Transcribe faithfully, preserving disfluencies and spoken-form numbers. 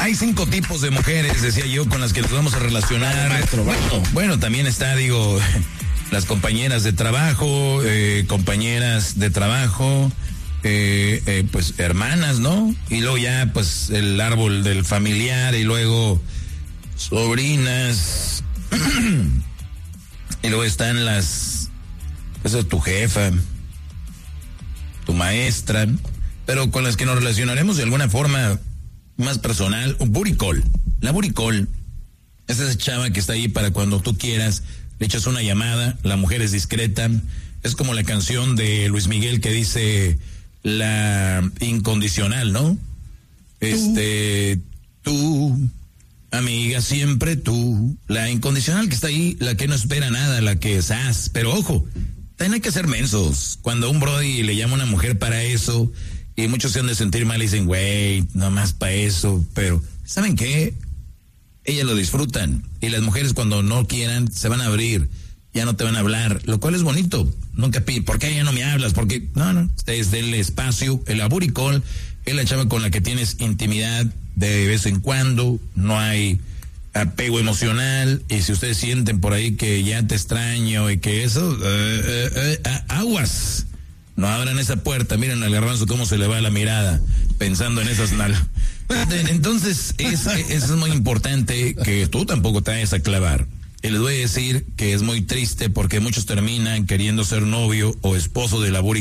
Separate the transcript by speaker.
Speaker 1: hay cinco tipos de mujeres, decía yo, con las que nos vamos a relacionar. Maestro, bueno, bueno, también está, digo, las compañeras de trabajo, eh, compañeras de trabajo, eh, eh, pues hermanas, ¿no? Y luego ya, pues, el árbol del familiar, y luego sobrinas. Y luego están las, esa es tu jefa, tu maestra, pero con las que nos relacionaremos de alguna forma más personal. Un buricol, la buricol es esa chava que está ahí para cuando tú quieras, le echas una llamada, la mujer es discreta, es como la canción de Luis Miguel que dice la incondicional, ¿no? Este, tú, amiga, siempre tú, la incondicional que está ahí, la que no espera nada, la que es as, pero ojo, también hay que ser mensos. Cuando un brody le llama a una mujer para eso, y muchos se han de sentir mal y dicen, güey, nomás para eso, pero ¿saben qué? Ellas lo disfrutan, y las mujeres cuando no quieran se van a abrir, ya no te van a hablar, lo cual es bonito. Nunca pide, ¿por qué ya no me hablas? Porque no, no, ustedes denle espacio. El aburicol es la chava con la que tienes intimidad de vez en cuando, no hay apego emocional, y si ustedes sienten por ahí que ya te extraño y que eso, uh, uh, uh, aguas, no abran esa puerta. Miren al garbanzo cómo se le va la mirada pensando en esas nalgas. Entonces es, es muy importante que tú tampoco te vayas a clavar. Y les voy a decir que es muy triste porque muchos terminan queriendo ser novio o esposo de la buricol.